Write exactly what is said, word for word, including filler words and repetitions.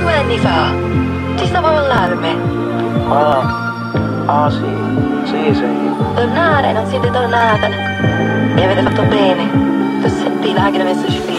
due anni fa. Ti stavo all'allarme. Ah, ah sì, sì, sì. Tornare, non siete tornata. E avete fatto bene. Tu senti lacrime su sfida.